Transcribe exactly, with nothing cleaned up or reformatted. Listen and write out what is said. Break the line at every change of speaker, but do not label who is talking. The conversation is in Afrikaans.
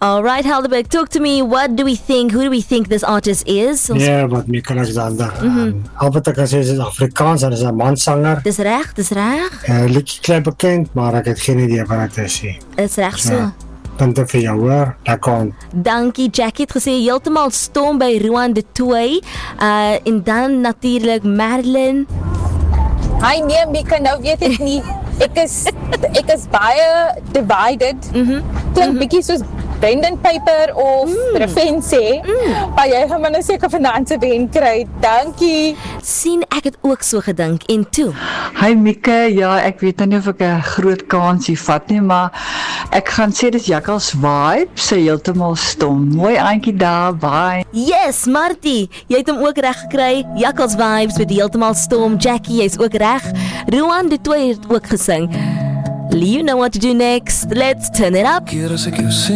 Alright, Helderberg, talk to me. What do we think? Who do we think this artist is? Ons...
Nee, wat Mieke Alexander. Mm-hmm. um, Al wat ek kan sê is Afrikaans, hy is 'n mansanger.
Dis reg, dis reg.
Uh, liedjie klein bekend, maar ek het geen idee wat dit is nie.
Dis reg so.
Ja. Punte vir jou hoor, daar kom.
Dankie, Jackie het gesê heeltemal stom by Roan de Toey. Uh, en dan natuurlik Madeline.
Hi nee, Mieke, nou weet ek nie. Ek is ek is baie divided. Mhm. Klink mm bietjie soos Brendan Piper of mm. Revense. Mm. Maar jy gaan maar nou seker vanaand se wen kry. Dankie.
Sien, ek het ook so gedink en toe.
Hi Mieke, ja, ek weet nou nie of ek 'n groot kansie vat nie, maar ek gaan sê dis Jakkals Vibe, sy heeltemal stom. Mooi aantjie daar, bye.
Yes, Martie, jy het hom ook reg gekry. Jakkals Vibes met heeltemal stom. Jackie, jy's ook reg. Roan de Toey het ook gesing. You know what to do next. Let's turn it up.